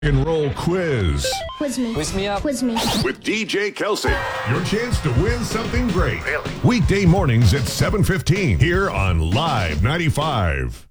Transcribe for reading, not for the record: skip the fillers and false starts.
and roll quiz Quiz me. Quiz me up. Quiz me. with DJ Kelsey. Your chance to win something great. Weekday mornings at 7:15 here on Live 95.